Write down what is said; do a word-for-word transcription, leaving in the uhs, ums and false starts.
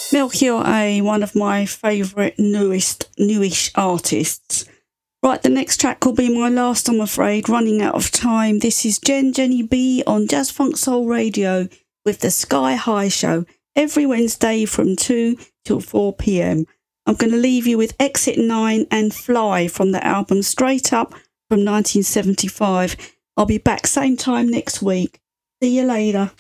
Melchior A, one of my favourite newest, newish artists. Right, the next track will be my last, I'm afraid, running out of time. This is Jen Jenny B on Jazz Funk Soul Radio with the Sky High Show every Wednesday from two till four p.m. I'm going to leave you with Exit nine and Fly from the album Straight Up from nineteen seventy-five. I'll be back same time next week. See you later.